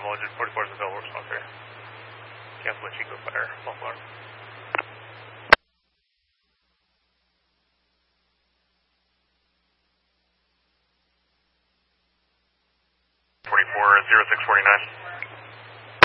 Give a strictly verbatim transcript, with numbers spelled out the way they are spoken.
Bravo, engine forty-four is available, response area. Cancel the Chico fire, false alarm. forty-four, zero six forty-nine.